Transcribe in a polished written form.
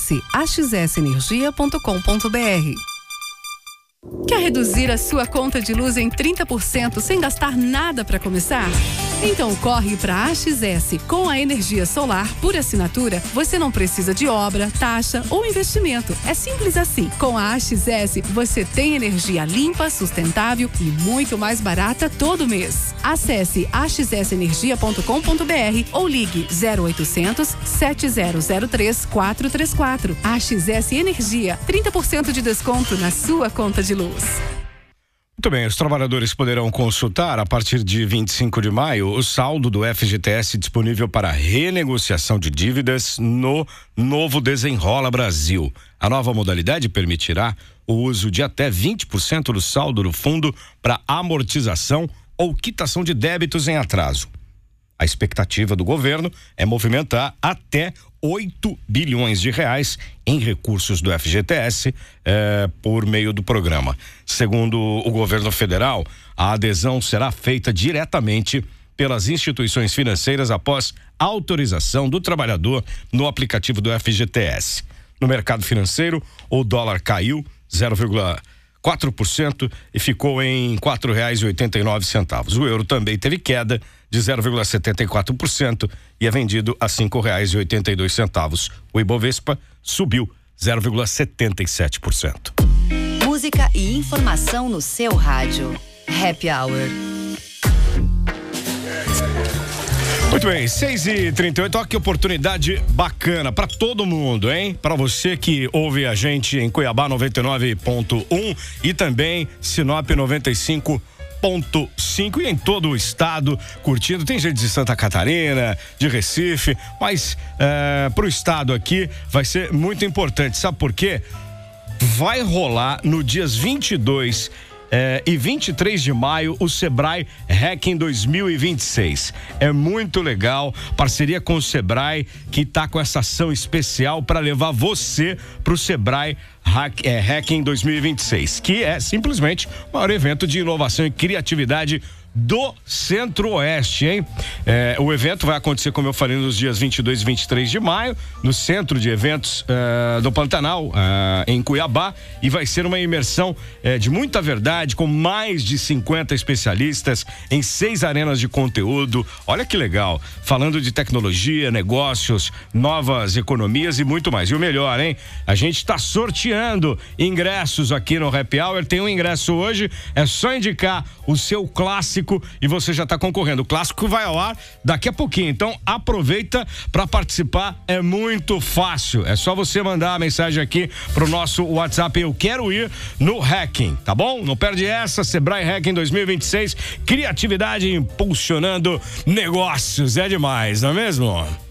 Acesse axsenergia.com.br. Quer reduzir a sua conta de luz em 30% sem gastar nada para começar? Então corre para a AXS. Com a energia solar por assinatura, você não precisa de obra, taxa ou investimento. É simples assim. Com a AXS, você tem energia limpa, sustentável e muito mais barata todo mês. Acesse axsenergia.com.br ou ligue 0800 7003 434. AXS Energia, 30% de desconto na sua conta de luz. Muito bem, os trabalhadores poderão consultar a partir de 25 de maio o saldo do FGTS disponível para renegociação de dívidas no novo Desenrola Brasil. A nova modalidade permitirá o uso de até 20% do saldo do fundo para amortização ou quitação de débitos em atraso. A expectativa do governo é movimentar até 8 bilhões de reais em recursos do FGTS por meio do programa. Segundo o governo federal, a adesão será feita diretamente pelas instituições financeiras após autorização do trabalhador no aplicativo do FGTS. No mercado financeiro, o dólar caiu 0,4% e ficou em R$ 4,89. O euro também teve queda de 0,74% e é vendido a R$ 5,82. O Ibovespa subiu 0,77%. Música e informação no seu rádio. Happy Hour. Muito bem, 6h38, olha que oportunidade bacana para todo mundo, hein? Para você que ouve a gente em Cuiabá 99.1 e também Sinop 95.5 e em todo o estado curtindo. Tem gente de Santa Catarina, de Recife, mas pro estado aqui vai ser muito importante. Sabe por quê? Vai rolar no dias 22 e 23 de maio o Sebrae Hacking 2026. É muito legal, parceria com o Sebrae, que tá com essa ação especial para levar você pro Sebrae Hacking 2026, que é simplesmente o maior evento de inovação e criatividade do Centro-Oeste, hein? O evento vai acontecer, como eu falei, nos dias 22 e 23 de maio, no Centro de Eventos do Pantanal, em Cuiabá, e vai ser uma imersão de muita verdade, com mais de 50 especialistas em 6 arenas de conteúdo. Olha que legal, falando de tecnologia, negócios, novas economias e muito mais. E o melhor, hein? A gente está sorteando ingressos aqui no Happy Hour. Tem um ingresso hoje, é só indicar o seu clássico e você já está concorrendo. O clássico vai ao ar daqui a pouquinho, então aproveita para participar, é muito fácil, é só você mandar a mensagem aqui pro nosso WhatsApp, eu quero ir no Hacking, tá bom? Não perde essa, Sebrae Hacking 2026, criatividade impulsionando negócios, é demais, não é mesmo?